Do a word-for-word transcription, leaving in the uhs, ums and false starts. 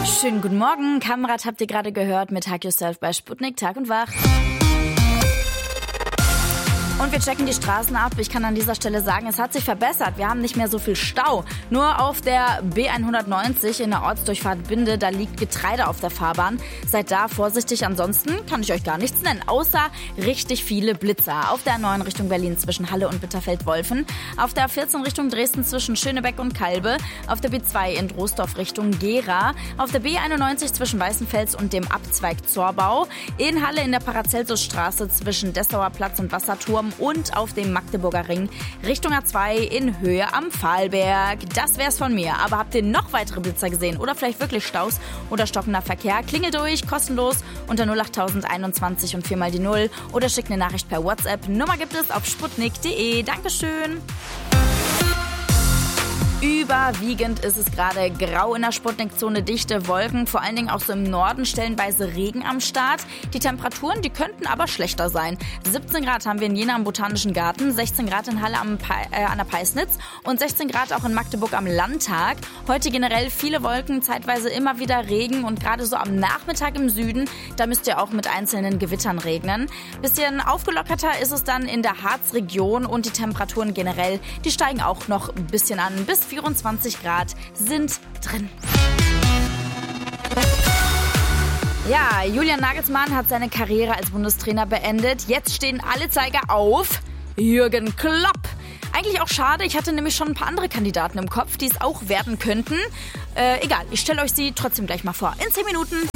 Schönen guten Morgen. Kamrat habt ihr gerade gehört mit Hug Yourself bei Sputnik, Tag und Wach. Und wir checken die Straßen ab. Ich kann an dieser Stelle sagen, es hat sich verbessert. Wir haben nicht mehr so viel Stau. Nur auf der B hundertneunzig in der Ortsdurchfahrt Binde, da liegt Getreide auf der Fahrbahn. Seid da vorsichtig, ansonsten kann ich euch gar nichts nennen, außer richtig viele Blitzer. Auf der neun Richtung Berlin zwischen Halle und Bitterfeld-Wolfen. Auf der vierzehn Richtung Dresden zwischen Schönebeck und Kalbe. Auf der B zwei in Troisdorf Richtung Gera. Auf der B einundneunzig zwischen Weißenfels und dem Abzweig Zorbau. In Halle in der Paracelsusstraße zwischen Dessauer Platz und Wasserturm. Und auf dem Magdeburger Ring Richtung A zwei in Höhe am Pfahlberg. Das wär's von mir. Aber habt ihr noch weitere Blitzer gesehen oder vielleicht wirklich Staus oder stockender Verkehr? Klingelt durch, kostenlos unter null acht einundzwanzig und viermal die null oder schickt eine Nachricht per WhatsApp. Nummer gibt es auf sputnik punkt de. Dankeschön. Überwiegend ist es gerade grau in der Sputnik-Zone, dichte Wolken, vor allen Dingen auch so im Norden stellenweise Regen am Start. Die Temperaturen, die könnten aber schlechter sein. siebzehn Grad haben wir in Jena am Botanischen Garten, sechzehn Grad in Halle am Pe- äh, an der Peisnitz und sechzehn Grad auch in Magdeburg am Landtag. Heute generell viele Wolken, zeitweise immer wieder Regen und gerade so am Nachmittag im Süden, da müsst ihr auch mit einzelnen Gewittern regnen. Bisschen aufgelockerter ist es dann in der Harzregion und die Temperaturen generell, die steigen auch noch ein bisschen an. Bis vierundzwanzig Grad sind drin. Ja, Julian Nagelsmann hat seine Karriere als Bundestrainer beendet. Jetzt stehen alle Zeiger auf Jürgen Klopp. Eigentlich auch schade, ich hatte nämlich schon ein paar andere Kandidaten im Kopf, die es auch werden könnten. Äh, egal, ich stelle euch sie trotzdem gleich mal vor. In zehn Minuten.